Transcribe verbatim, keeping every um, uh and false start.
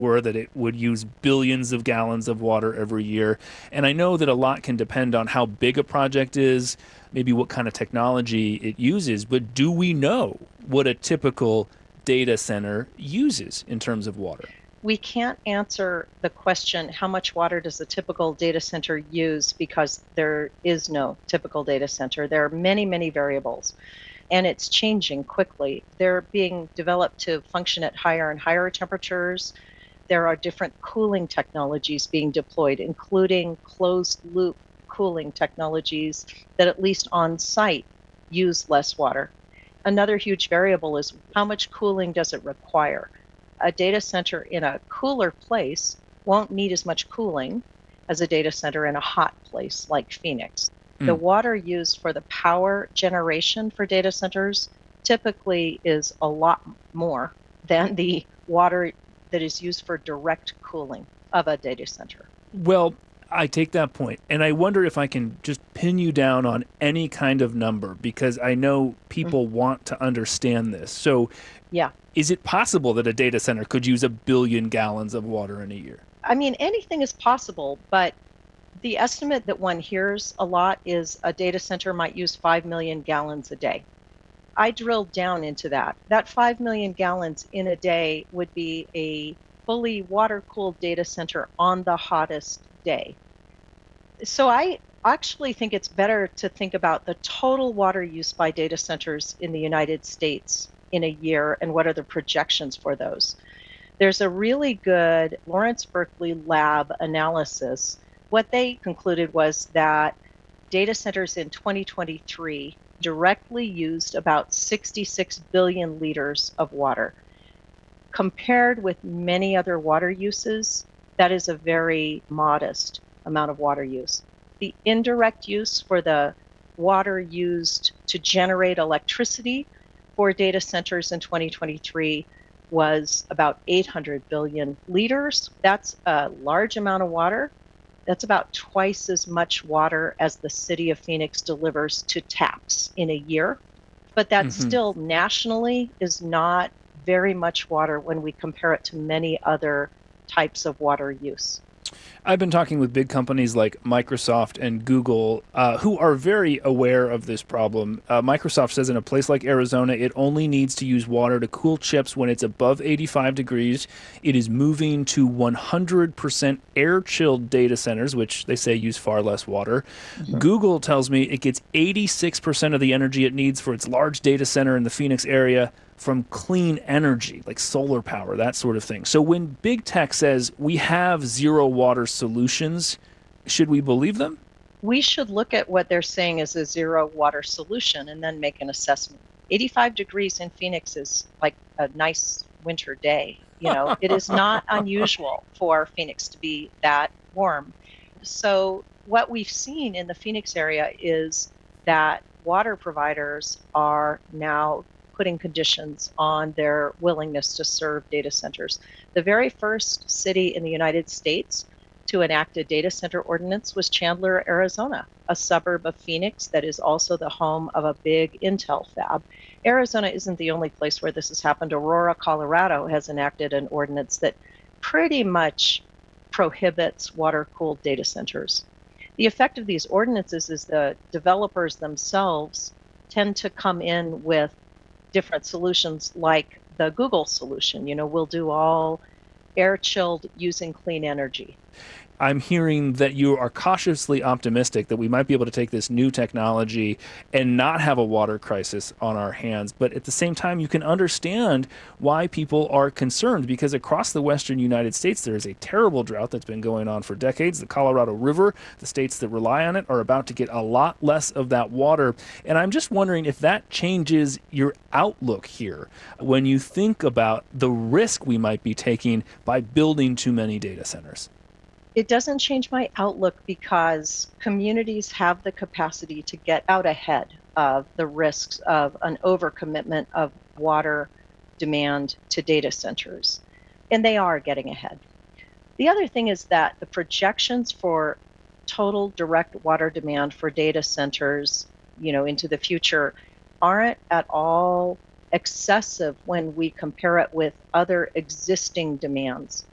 were that it would use billions of gallons of water every year. And I know that a lot can depend on how big a project is, maybe what kind of technology it uses, but do we know what a typical data center uses in terms of water? We can't answer the question, how much water does a typical data center use? Because there is no typical data center. There are many, many variables, and it's changing quickly. They're being developed to function at higher and higher temperatures. There are different cooling technologies being deployed, including closed loop cooling technologies that, at least on site, use less water. Another huge variable is how much cooling does it require? A data center in a cooler place won't need as much cooling as a data center in a hot place like Phoenix. The Mm. water used for the power generation for data centers typically is a lot more than the water that is used for direct cooling of a data center. Well, I take that point, and I wonder if I can just pin you down on any kind of number because I know Mm, people want to understand this. So, Yeah. is it possible that a data center could use a billion gallons of water in a year? I mean, anything is possible, but the estimate that one hears a lot is a data center might use five million gallons a day. I drilled down into that. That five million gallons in a day would be a fully water cooled data center on the hottest day. So I actually think it's better to think about the total water use by data centers in the United States in a year and what are the projections for those. There's a really good Lawrence Berkeley lab analysis. What they concluded was that data centers in twenty twenty-three directly used about sixty-six billion liters of water. Compared with many other water uses, that is a very modest amount of water use. The indirect use for the water used to generate electricity for data centers in twenty twenty-three was about eight hundred billion liters. That's a large amount of water. That's about twice as much water as the city of Phoenix delivers to taps in a year. But that Hmm. still nationally is not very much water when we compare it to many other types of water use. I've been talking with big companies like Microsoft and Google, uh, who are very aware of this problem. Uh, Microsoft says in a place like Arizona, it only needs to use water to cool chips when it's above eighty-five degrees. It is moving to one hundred percent air chilled data centers, which they say use far less water. Mhm. Google tells me it gets eighty-six percent of the energy it needs for its large data center in the Phoenix area from clean energy, like solar power, that sort of thing. So when big tech says we have zero water solutions, should we believe them? We should look at what they're saying as a zero water solution and then make an assessment. eighty-five degrees in Phoenix is like a nice winter day. You know, it is not unusual for Phoenix to be that warm. So, what we've seen in the Phoenix area is that water providers are now putting conditions on their willingness to serve data centers. The very first city in the United States to enact a data center ordinance was Chandler, Arizona, a suburb of Phoenix that is also the home of a big Intel fab. Arizona isn't the only place where this has happened. Aurora, Colorado has enacted an ordinance that pretty much prohibits water cooled data centers. The effect of these ordinances is the developers themselves tend to come in with different solutions like the Google solution. You know, we'll do all air chilled using clean energy. I'm hearing that you are cautiously optimistic that we might be able to take this new technology and not have a water crisis on our hands. But at the same time, you can understand why people are concerned because across the western United States, there is a terrible drought that's been going on for decades. The Colorado River, the states that rely on it, are about to get a lot less of that water. And I'm just wondering if that changes your outlook here when you think about the risk we might be taking by building too many data centers. It doesn't change my outlook because communities have the capacity to get out ahead of the risks of an overcommitment of water demand to data centers. And they are getting ahead. The other thing is that the projections for total direct water demand for data centers, you know, into the future aren't at all excessive when we compare it with other existing demands.